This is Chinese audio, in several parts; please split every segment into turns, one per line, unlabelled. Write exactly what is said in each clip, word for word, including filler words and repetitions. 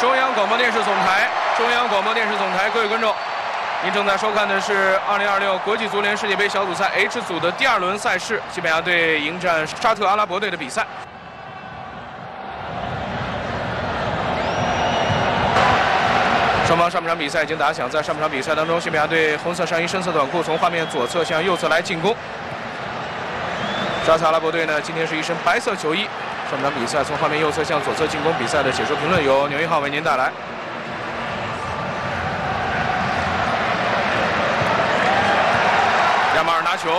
中央广播电视总台，中央广播电视总台，各位观众，您正在收看的是二零二六国际足联世界杯小组赛 H 组的第二轮赛事，西班牙队迎战沙特阿拉伯队的比赛。双方上半场比赛已经打响，在上半场比赛当中，西班牙队红色上衣、深色短裤，从画面左侧向右侧来进攻。沙特阿拉伯队呢，今天是一身白色球衣。 上半场比赛从画面右侧向左侧进攻，比赛的解说评论由牛一号为您带来。亚马尔拿球，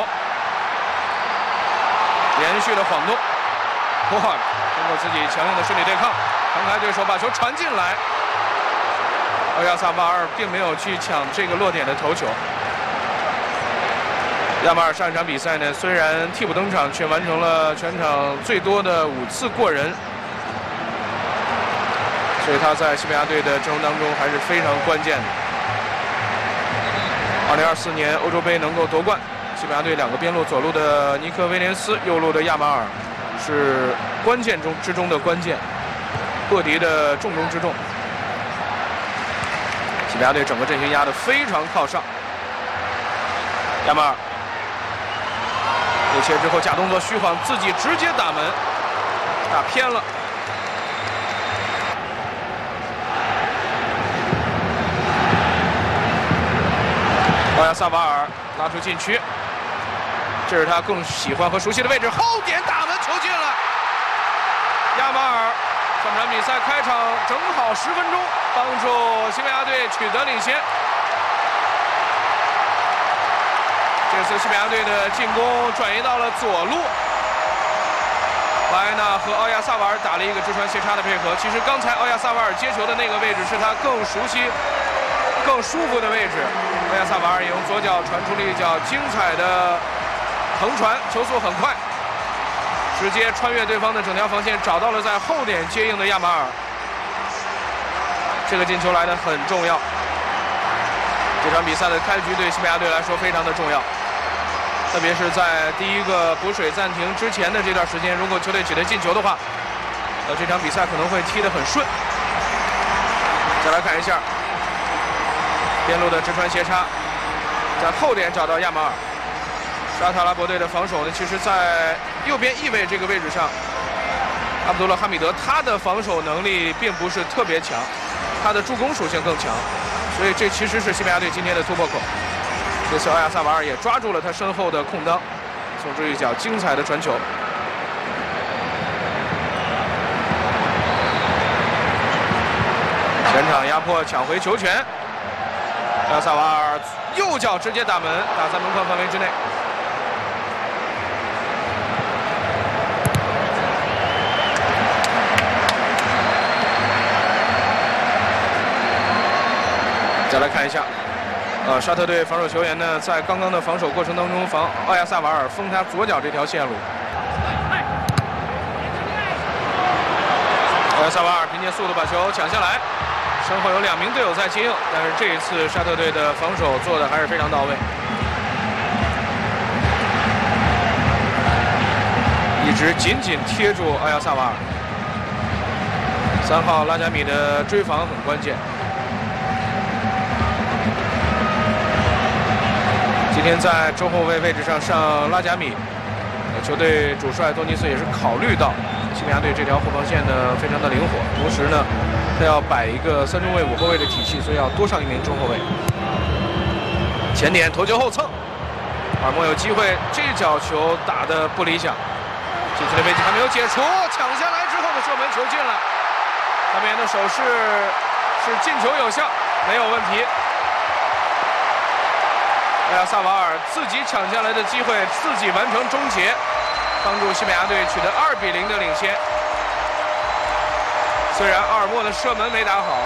连续的晃动，霍尔通过自己强硬的身体对抗，弹开对手，把球传进来。奥亚萨瓦尔并没有去抢这个落点的头球。 亚马尔上一场比赛呢，虽然替补登场，却完成了全场最多的五次过人，所以他在西班牙队的阵容当中还是非常关键的。二零二四年欧洲杯能够夺冠，西班牙队两个边路，左路的尼克威廉斯，右路的亚马尔，是关键中之中的关键，破敌的重中之重。西班牙队整个阵型压得非常靠上，亚马尔。 右切之后假动作虚晃，自己直接打门，打偏了。奥亚萨瓦尔拉出禁区，这是他更喜欢和熟悉的位置，后点打门球进了。亚马尔上场比赛开场正好十分钟，帮助西班牙队取得领先。 这次西班牙队的进攻转移到了左路，巴埃纳和奥亚萨瓦尔打了一个直传斜插的配合。其实刚才奥亚萨瓦尔接球的那个位置是他更熟悉、更舒服的位置。奥亚萨瓦尔也用左脚传出了一脚精彩的横传，球速很快，直接穿越对方的整条防线，找到了在后点接应的亚马尔。这个进球来得很重要。这场比赛的开局对西班牙队来说非常的重要。 特别是在第一个补水暂停之前的这段时间，如果球队取得进球的话，呃，这场比赛可能会踢得很顺。再来看一下边路的直传斜插，在后点找到亚马尔。沙特阿拉伯队的防守呢，其实在右边翼位这个位置上，阿卜杜勒哈米德他的防守能力并不是特别强，他的助攻属性更强，所以这其实是西班牙队今天的突破口。 这次奥亚萨瓦尔也抓住了他身后的空当，送出一脚精彩的传球。前场压迫抢回球权，奥亚萨瓦尔右脚直接打门，打在门框范围之内。再来看一下。 呃，沙特队防守球员呢，在刚刚的防守过程当中，防奥亚萨瓦尔封他左脚这条线路。奥亚萨瓦尔凭借速度把球抢下来，身后有两名队友在接应，但是这一次沙特队的防守做的还是非常到位，一直紧紧贴住奥亚萨瓦尔。三号拉贾米的追防很关键。 今天在中后卫位置上上拉贾米，球队主帅多尼斯也是考虑到西班牙队这条后防线呢非常的灵活，同时呢他要摆一个三中卫五后卫的体系，所以要多上一名中后卫。前点头球后蹭，尔莫有机会，这脚球打得不理想，禁区的位置还没有解除，抢下来之后的射门球进了，他们的手势是进球有效，没有问题。 奥亚萨瓦尔自己抢下来的机会，自己完成终结，帮助西班牙队取得二比零的领先。虽然阿尔莫的射门没打好。